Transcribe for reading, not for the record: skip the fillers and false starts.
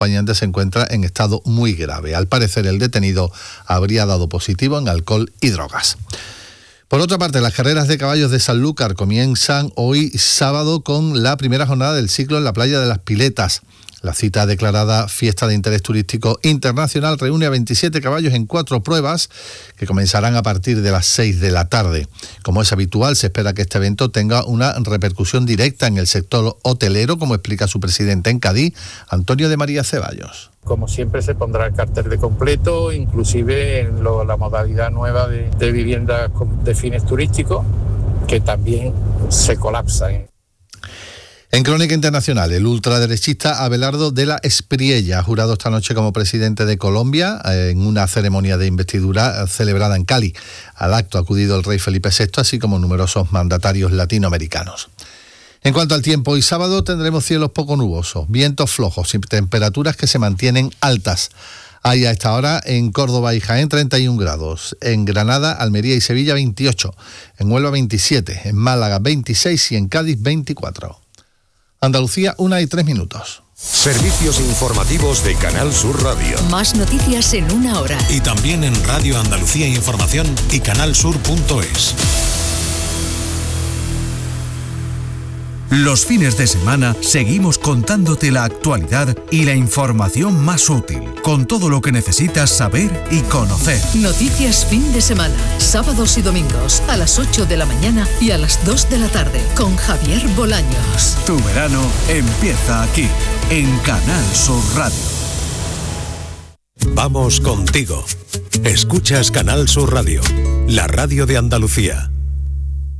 acompañante se encuentra en estado muy grave. Al parecer, el detenido habría dado positivo en alcohol y drogas. Por otra parte, las carreras de caballos de Sanlúcar comienzan hoy sábado con la primera jornada del ciclo en la playa de las Piletas. La cita declarada Fiesta de Interés Turístico Internacional reúne a 27 caballos en 4 pruebas que comenzarán a partir de las 6 de la tarde. Como es habitual, se espera que este evento tenga una repercusión directa en el sector hotelero, como explica su presidente en Cádiz, Antonio de María Ceballos. Como siempre se pondrá el cartel de completo, inclusive en la modalidad nueva de viviendas de fines turísticos, que también se colapsan. En Crónica Internacional, el ultraderechista Abelardo de la Espriella ha jurado esta noche como presidente de Colombia en una ceremonia de investidura celebrada en Cali. Al acto ha acudido el rey Felipe VI, así como numerosos mandatarios latinoamericanos. En cuanto al tiempo, hoy sábado tendremos cielos poco nubosos, vientos flojos y temperaturas que se mantienen altas. Hay a esta hora en Córdoba y Jaén 31 grados, en Granada, Almería y Sevilla 28, en Huelva 27, en Málaga 26 y en Cádiz 24. Andalucía, 1:03. Servicios informativos de Canal Sur Radio. Más noticias en una hora. Y también en Radio Andalucía Información y canalsur.es. Los fines de semana seguimos contándote la actualidad y la información más útil, con todo lo que necesitas saber y conocer. Noticias fin de semana, sábados y domingos, a las 8 de la mañana y a las 2 de la tarde, con Javier Bolaños. Tu verano empieza aquí, en Canal Sur Radio. Vamos contigo. Escuchas Canal Sur Radio, la radio de Andalucía.